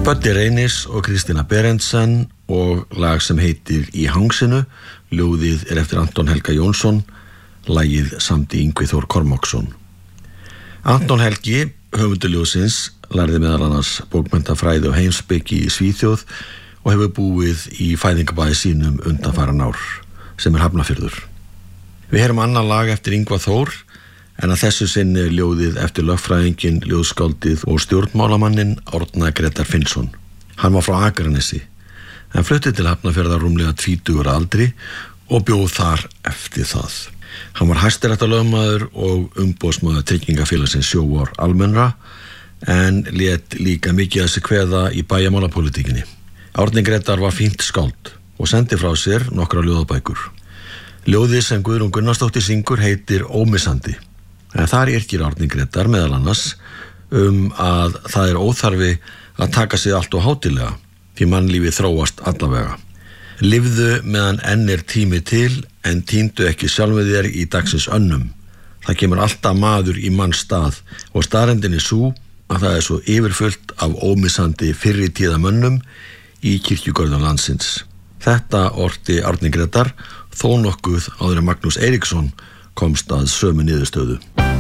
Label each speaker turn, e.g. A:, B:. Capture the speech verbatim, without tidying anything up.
A: Böddi Reynis og Kristína Berendsen og lag sem heitir Í hangsinu. Ljóðið er eftir Anton Helga Jónsson, lagið samdi Yngvi Þór Kormáksson. Anton Helgi, höfundur ljóðsins, lærði meðal annars bókmenntafræði og heimspeki í Svíþjóð og hefur búið í fæðingabæði sínum undanfarin ár, sem er Hafnarfjörður. Við heyrum annað lag eftir Yngva Þór, en að þessu sinni er ljóðið eftir lögfræðinginn, ljóðskáldið og stjórnmálamanninn Árna Grétar Finnsson. Hann var frá Akranesi, en flutti til Hafnarfjarðar rúmlega tvítugur að aldri og bjóð þar eftir það. Hann var hæstaréttarlögmaður og umboðsmaður tryggingafélagsins Sjóvár Almennra, en lét líka mikið að sig kveða í bæjarmálapólitíkinni. Árni Grétar var fínt skáld og sendi frá sér nokkra ljóðabækur. Ljóðið sem Guðrún Gunnarsdóttir syngur heitir Ómissandi. En þar yrkir Árni Grétar meðal annars um að það er óþarfi að taka sig allt og hátilega, því mannlífið þróast allavega. Lifðu meðan enn er tími til, en tíndu ekki sjálfið þér í dagsins önnum. Það kemur alltaf maður í manns stað og staðreyndin er sú að það er svo yfirfullt af ómissandi fyrri tíða mönnum í kirkjugörðum landsins. Þetta orti Árni Grétar þó nokkuð áður en Magnús Eiríksson komst að sömu niðurstöðu.